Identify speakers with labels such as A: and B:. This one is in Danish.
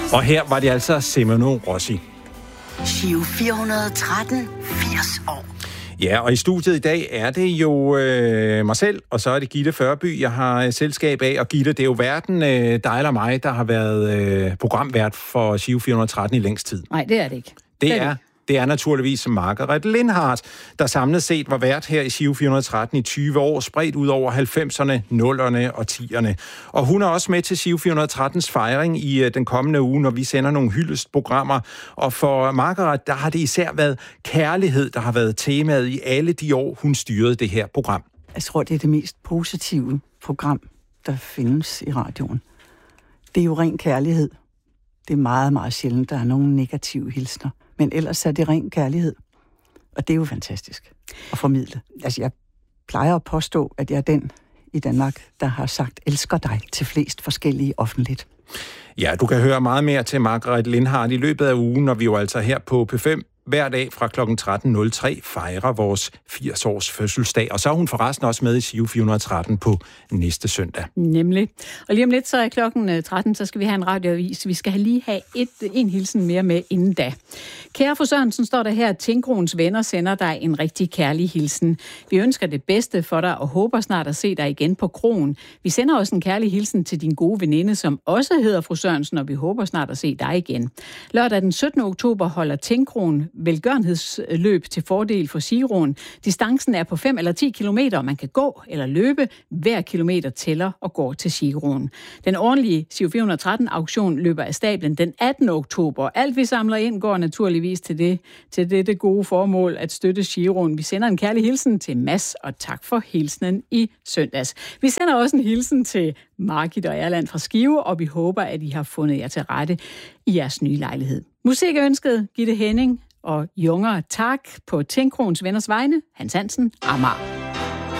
A: Og her var det altså Semino Rossi.
B: Giro 413, 80 år.
A: Ja, og i studiet i dag er det jo mig selv, og så er det Gitte Førby, jeg har selskab af. Og Gitte, det er jo hverken dig eller mig, der har været programvært for Giro 413 i længst tid.
C: Nej, det er det ikke.
A: Det er naturligvis Margaret Lindhardt, der samlet set var vært her i Giro 413 i 20 år, spredt ud over 90'erne, 0'erne og 10'erne. Og hun er også med til Giro 413's fejring i den kommende uge, når vi sender nogle hyldestprogrammer. Og for Margaret, der har det især været kærlighed, der har været temaet i alle de år, hun styrede det her program.
D: Jeg tror, det er det mest positive program, der findes i radioen. Det er jo ren kærlighed. Det er meget, meget sjældent, der er nogle negative hilsner. Men ellers er det ren kærlighed. Og det er jo fantastisk at formidle. Altså, jeg plejer at påstå, at jeg er den i Danmark, der har sagt elsker dig til flest forskellige offentligt.
A: Ja, du kan høre meget mere til Margaret Lindhardt i løbet af ugen, når vi jo altså her på P5 hver dag fra kl. 13.03 fejrer vores 80-års fødselsdag. Og så er hun forresten også med i Giro 413 på næste søndag.
C: Nemlig. Og lige om lidt, så er klokken 13, så skal vi have en radioavis. Vi skal lige have en hilsen mere med inden da. Kære fru Sørensen, står der her, at Tinkroens venner sender dig en rigtig kærlig hilsen. Vi ønsker det bedste for dig og håber snart at se dig igen på kroen. Vi sender også en kærlig hilsen til din gode veninde, som også hedder fru Sørensen, og vi håber snart at se dig igen. Lørdag den 17. oktober holder Tinkroen velgørenhedsløb til fordel for Giroen. Distancen er på 5 eller 10 kilometer, og man kan gå eller løbe. Hver kilometer tæller og går til Giroen. Den ordentlige Giro 413-auktion løber af stablen den 18. oktober. Alt vi samler ind går naturligvis til det gode formål at støtte Giroen. Vi sender en kærlig hilsen til Mads, og tak for hilsenen i søndags. Vi sender også en hilsen til Margit og Erland fra Skive, og vi håber, at I har fundet jer til rette i jeres nye lejlighed. Musik er ønsket Gitte Henning og Junger tak på Tinkroens venners vegne, Hans Hansen, Amager.